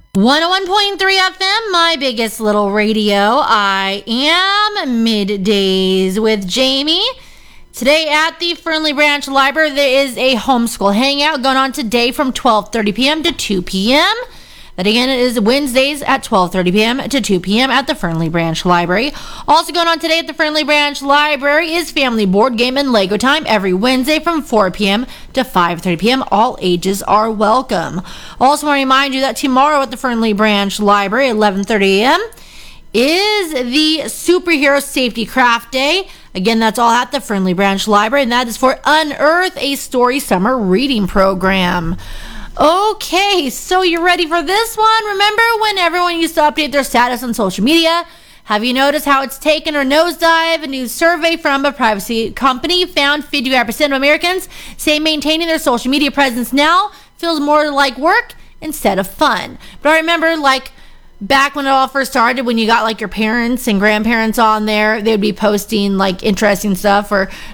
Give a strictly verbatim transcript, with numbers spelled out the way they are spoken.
one oh one point three F M, my biggest little radio. I am Middays with Jamie. Today at the Fernley Branch Library, there is a homeschool hangout going on today from twelve thirty p.m. to two p.m. That again is Wednesdays at twelve thirty p.m. to two p.m. at the Fernley Branch Library. Also going on today at the Fernley Branch Library is family board game and Lego time every Wednesday from four p.m. to five thirty p.m. All ages are welcome. Also want to remind you that tomorrow at the Fernley Branch Library, eleven thirty a.m., is the Superhero Safety Craft Day. Again, that's all at the Fernley Branch Library, and that is for Unearth a Story Summer Reading Program. Okay, so you ready for this one? Remember when everyone used to update their status on social media? Have you noticed how it's taken a nosedive? A new survey from a privacy company found fifty-five percent of Americans say maintaining their social media presence now feels more like work instead of fun. But I remember, like, back when it all first started, when you got like your parents and grandparents on there, they would be posting like interesting stuff, or